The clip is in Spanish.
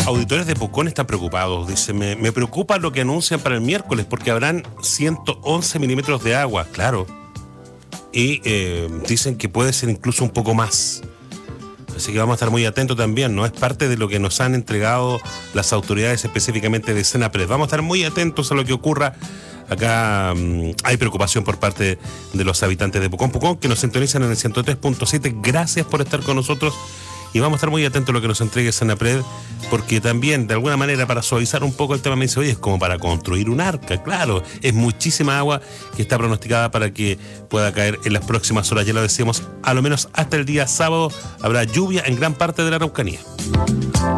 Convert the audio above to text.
auditores de Pucón están preocupados. Dice, me preocupa lo que anuncian para el miércoles porque habrán 111 milímetros de agua, claro. Y dicen que puede ser incluso un poco más. Así que vamos a estar muy atentos también, ¿no? Es parte de lo que nos han entregado las autoridades específicamente de Senapred. Vamos a estar muy atentos a lo que ocurra. Acá hay preocupación por parte de los habitantes de Pucón, que nos sintonizan en el 103.7. Gracias por estar con nosotros. Y vamos a estar muy atentos a lo que nos entregue Senapred, porque también, de alguna manera, para suavizar un poco el tema, me dice, oye, es como para construir un arca, claro, es muchísima agua que está pronosticada para que pueda caer en las próximas horas. Ya lo decíamos, a lo menos hasta el día sábado habrá lluvia en gran parte de la Araucanía.